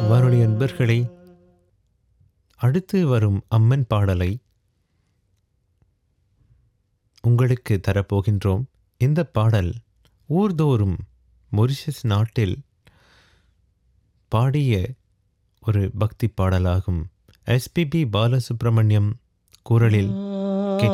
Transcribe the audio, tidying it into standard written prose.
வானொலி அன்பர்களே, அடுத்து வரும் அம்மன் பாடலை உங்களுக்கு தரப்போகின்றோம். இந்த பாடல் ஊர்தோறும் மொரிஷஸ் நாட்டில் பாடிய ஒரு பக்தி பாடலாகும். எஸ்பிபி பாலசுப்ரமணியம் குரலில்